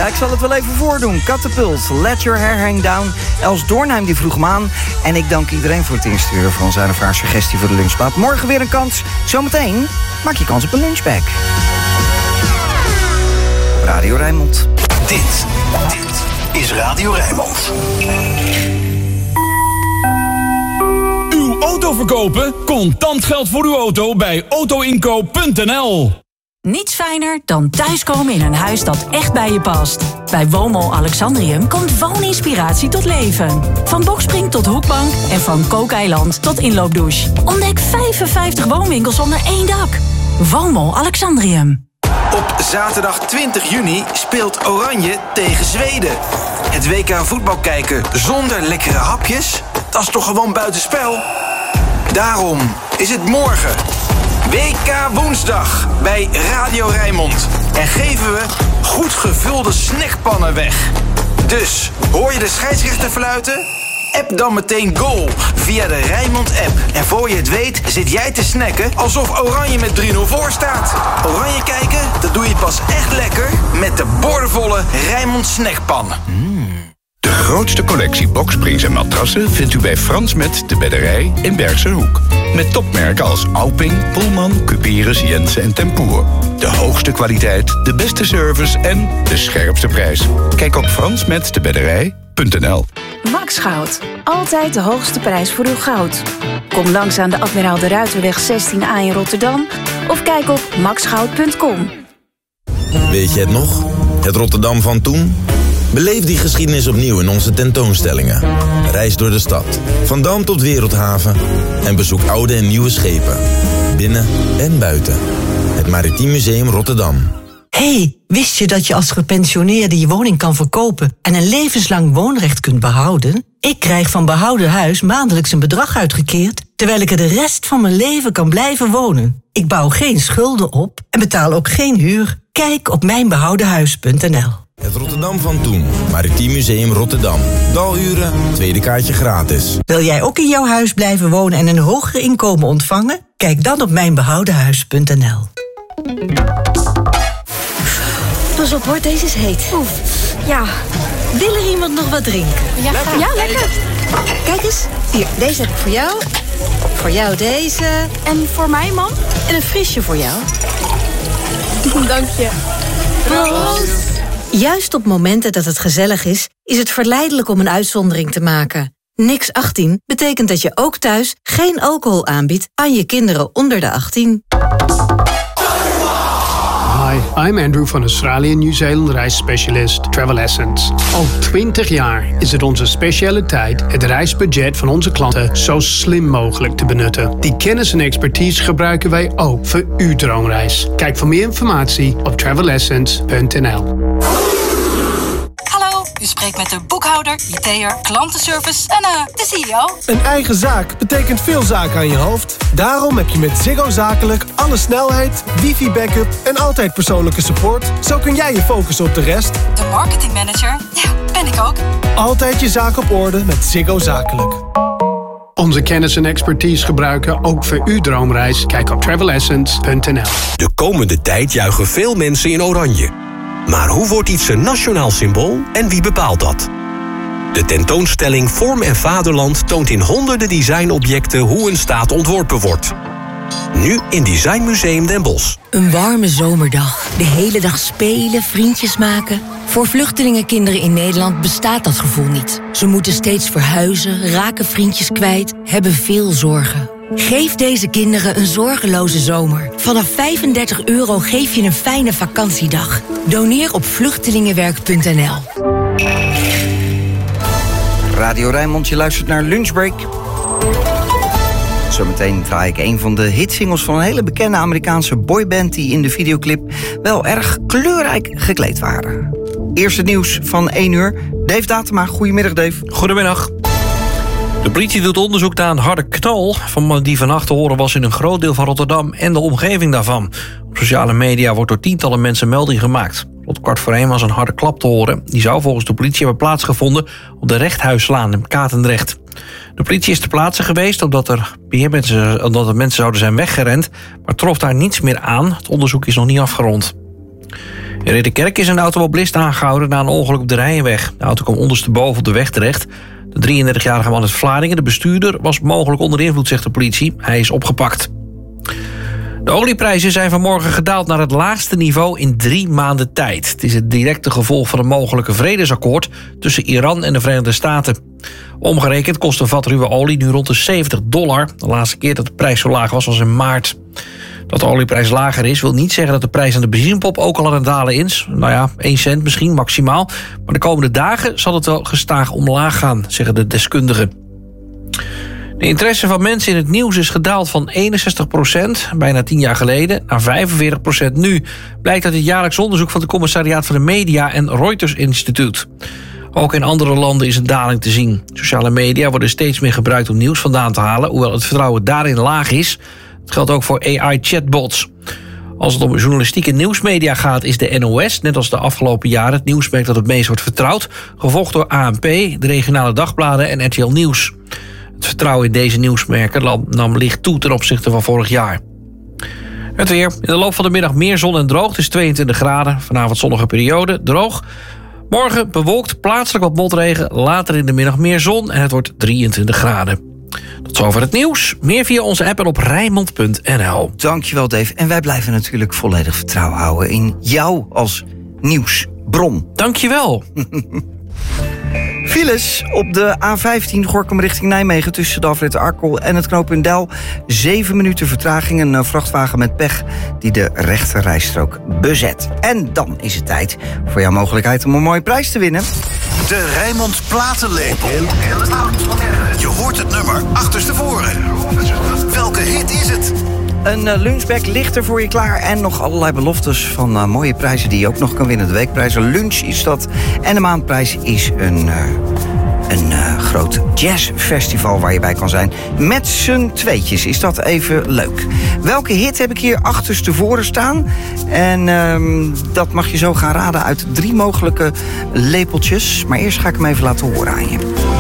Ja, ik zal het wel even voordoen. Catapult, Let Your Hair Hang Down. Els Doornheim die vroeg hem aan. En ik dank iedereen voor het insturen van zijn of haar suggestie voor de lunchplaat. Morgen weer een kans. Zometeen maak je kans op een lunchbag. Radio Rijnmond. Dit is Radio Rijnmond. Uw auto verkopen? Contant geld voor uw auto bij autoinkoop.nl. Niets fijner dan thuiskomen in een huis dat echt bij je past. Bij Woonmol Alexandrium komt wooninspiratie tot leven. Van boxspring tot hoekbank en van kookeiland tot inloopdouche. Ontdek 55 woonwinkels onder één dak. Woonmol Alexandrium. Op zaterdag 20 juni speelt Oranje tegen Zweden. Het WK voetbal kijken zonder lekkere hapjes? Dat is toch gewoon buitenspel? Daarom is het morgen WK woensdag bij Radio Rijnmond. En geven we goed gevulde snackpannen weg. Dus, hoor je de scheidsrechter fluiten? App dan meteen goal via de Rijnmond-app. En voor je het weet zit jij te snacken alsof Oranje met 3-0 voor staat. Oranje kijken, dat doe je pas echt lekker met de boordevolle Rijnmond snackpan. De grootste collectie boksprings en matrassen vindt u bij Frans Met de Bedderij in Bergse Hoek. Met topmerken als Auping, Pullman, Cuperus, Jensen en Tempoer. De hoogste kwaliteit, de beste service en de scherpste prijs. Kijk op fransmetdebedderij.nl. Max Goud. Altijd de hoogste prijs voor uw goud. Kom langs aan de Admiraal de Ruiterweg 16A in Rotterdam of kijk op maxgoud.com. Weet je het nog? Het Rotterdam van toen? Beleef die geschiedenis opnieuw in onze tentoonstellingen. Reis door de stad, van Dam tot Wereldhaven. En bezoek oude en nieuwe schepen. Binnen en buiten. Het Maritiem Museum Rotterdam. Hey, wist je dat je als gepensioneerde je woning kan verkopen en een levenslang woonrecht kunt behouden? Ik krijg van Behouden Huis maandelijks een bedrag uitgekeerd, terwijl ik er de rest van mijn leven kan blijven wonen. Ik bouw geen schulden op en betaal ook geen huur. Kijk op mijnbehoudenhuis.nl. Het Rotterdam van toen. Maritiem Museum Rotterdam. Daluren, tweede kaartje gratis. Wil jij ook in jouw huis blijven wonen en een hoger inkomen ontvangen? Kijk dan op mijnbehoudenhuis.nl. Pas op hoor, deze is heet. Oef. Ja. Wil er iemand nog wat drinken? Ja, lekker. Kijk eens. Hier, deze heb ik voor jou. Voor jou deze. En voor mij, man? En een frisje voor jou. Dank je. Proost. Juist op momenten dat het gezellig is het verleidelijk om een uitzondering te maken. Niks 18 betekent dat je ook thuis geen alcohol aanbiedt aan je kinderen onder de 18. Hi, I'm Andrew van Australië Nieuw-Zeeland reisspecialist Travel Essence. Al 20 jaar is het onze specialiteit het reisbudget van onze klanten zo slim mogelijk te benutten. Die kennis en expertise gebruiken wij ook voor uw droomreis. Kijk voor meer informatie op travelessence.nl. Hallo, u spreekt met de boekhouder, IT'er, klantenservice en de CEO. Een eigen zaak betekent veel zaken aan je hoofd. Daarom heb je met Ziggo Zakelijk alle snelheid, wifi-backup en altijd persoonlijke support. Zo kun jij je focussen op de rest. De marketingmanager, ja, ben ik ook. Altijd je zaak op orde met Ziggo Zakelijk. Onze kennis en expertise gebruiken ook voor uw droomreis. Kijk op travelessence.nl. De komende tijd juichen veel mensen in oranje. Maar hoe wordt iets een nationaal symbool en wie bepaalt dat? De tentoonstelling Vorm en Vaderland toont in honderden designobjecten hoe een staat ontworpen wordt. Nu in Designmuseum Den Bosch. Een warme zomerdag. De hele dag spelen, vriendjes maken. Voor vluchtelingenkinderen in Nederland bestaat dat gevoel niet. Ze moeten steeds verhuizen, raken vriendjes kwijt, hebben veel zorgen. Geef deze kinderen een zorgeloze zomer. Vanaf €35 geef je een fijne vakantiedag. Doneer op vluchtelingenwerk.nl. Radio Rijnmond, je luistert naar Lunchbreak. Zometeen draai ik een van de hitsingles van een hele bekende Amerikaanse boyband die in de videoclip wel erg kleurrijk gekleed waren. Eerste nieuws van 1 uur. Dave Datema, goedemiddag Dave. Goedemiddag. De politie doet onderzoek naar een harde knal die vannacht te horen was in een groot deel van Rotterdam en de omgeving daarvan. Op sociale media wordt door tientallen mensen melding gemaakt. Tot 1:15 was een harde klap te horen. Die zou volgens de politie hebben plaatsgevonden op de Rechthuislaan in Katendrecht. De politie is ter plaatse geweest omdat er mensen zouden zijn weggerend, maar trof daar niets meer aan. Het onderzoek is nog niet afgerond. In Ridderkerk is een automobilist aangehouden na een ongeluk op de Rijnweg. De auto kwam ondersteboven op de weg terecht. De 33-jarige man uit Vlaardingen, de bestuurder, was mogelijk onder invloed, zegt de politie. Hij is opgepakt. De olieprijzen zijn vanmorgen gedaald naar het laagste niveau in 3 maanden tijd. Het is het directe gevolg van een mogelijke vredesakkoord tussen Iran en de Verenigde Staten. Omgerekend kost een vat ruwe olie nu rond de $70. De laatste keer dat de prijs zo laag was in maart. Dat de olieprijs lager is, wil niet zeggen dat de prijs aan de benzinepomp ook al aan het dalen is. 1 cent misschien, maximaal. Maar de komende dagen zal het wel gestaag omlaag gaan, zeggen de deskundigen. De interesse van mensen in het nieuws is gedaald van 61%, bijna 10 jaar geleden, naar 45% nu. Blijkt uit het jaarlijks onderzoek van het Commissariaat van de Media en Reuters Instituut. Ook in andere landen is een daling te zien. Sociale media worden steeds meer gebruikt om nieuws vandaan te halen, hoewel het vertrouwen daarin laag is. Het geldt ook voor AI-chatbots. Als het om journalistieke nieuwsmedia gaat, is de NOS, net als de afgelopen jaren, het nieuwsmerk dat het meest wordt vertrouwd, gevolgd door ANP, de regionale dagbladen en RTL Nieuws. Het vertrouwen in deze nieuwsmerken nam licht toe ten opzichte van vorig jaar. Het weer. In de loop van de middag meer zon en droog. Het is 22 graden. Vanavond zonnige periode. Droog. Morgen bewolkt, plaatselijk wat motregen. Later in de middag meer zon en het wordt 23 graden. Tot zover het nieuws. Meer via onze app en op Rijnmond.nl. Dankjewel, Dave. En wij blijven natuurlijk volledig vertrouwen houden in jou als nieuwsbron. Dankjewel. Files op de A15 Gorinchem richting Nijmegen tussen de afrit Arkel en het knooppunt Del. 7 minuten vertraging, een vrachtwagen met pech die de rechte rijstrook bezet. En dan is het tijd voor jouw mogelijkheid om een mooie prijs te winnen. De Rijnmond Platenlepel. Je hoort het nummer achterstevoren. Welke hit is het? Een lunchbag ligt er voor je klaar en nog allerlei beloftes van mooie prijzen die je ook nog kan winnen. De weekprijs, een lunch is dat. En de maandprijs is een groot jazzfestival waar je bij kan zijn. Met z'n tweetjes is dat even leuk. Welke hit heb ik hier achterstevoren staan? En dat mag je zo gaan raden uit 3 mogelijke lepeltjes. Maar eerst ga ik hem even laten horen aan je.